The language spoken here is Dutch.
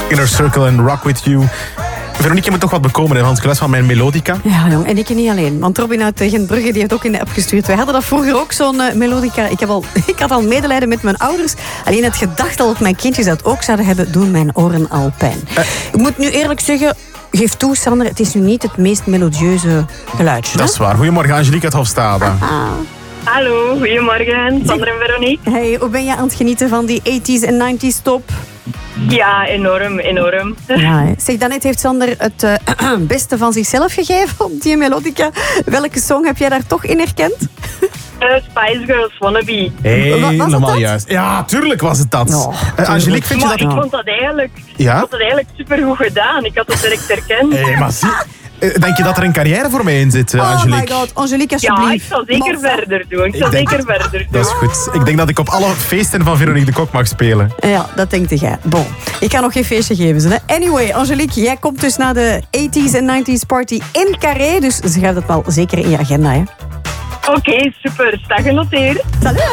Inner Circle en Rock With You. Veronique, je moet toch wat bekomen, hè, want ik luister van mijn melodica. Ja, jong. En ik niet alleen. Want Robin uit Gentbrugge die heeft ook in de app gestuurd. Wij hadden dat vroeger ook, zo'n melodica. Ik had al medelijden met mijn ouders. Alleen het gedacht al dat mijn kindjes dat ook zouden hebben, doen mijn oren al pijn. Ik moet nu eerlijk zeggen, geef toe, Sander, het is nu niet het meest melodieuze geluidje. Dat is waar. Goedemorgen, Angelique uit Hofstade. Hallo, goedemorgen. Sander en Veronique. Hey, hoe ben je aan het genieten van die 80s en 90s top? Ja, enorm. Ja, hè. Zeg, daarnet heeft Sander het beste van zichzelf gegeven op die melodica. Welke song heb jij daar toch in herkend? Spice Girls Wannabe. Helemaal juist. Ja, tuurlijk was het dat. Oh, Angelique, vind je Maar dat... ik vond dat eigenlijk, Ja? supergoed gedaan. Ik had het direct herkend. Maar zie... Denk je dat er een carrière voor mij in zit, Angelique? Oh my god, Angelique, Ja, alsjeblieft. ik zal zeker verder doen. Dat is goed. Ik denk dat ik op alle feesten van Veronique de Kok mag spelen. Ja, dat denkt jij. Bon, ik ga nog geen feestje geven. Hè. Anyway, Angelique, jij komt dus naar de 80s en 90s party in Carré. Dus schrijf dat wel zeker in je agenda. Hè. Oké, super. Sta genoteerd. Salut!